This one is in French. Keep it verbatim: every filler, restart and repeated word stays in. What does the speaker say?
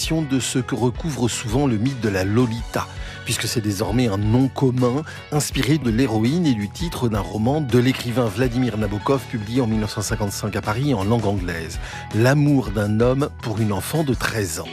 l'explication de ce que recouvre souvent le mythe de la Lolita, puisque c'est désormais un nom commun inspiré de l'héroïne et du titre d'un roman de l'écrivain Vladimir Nabokov publié en mille neuf cent cinquante-cinq à Paris en langue anglaise. L'amour d'un homme pour une enfant de treize ans.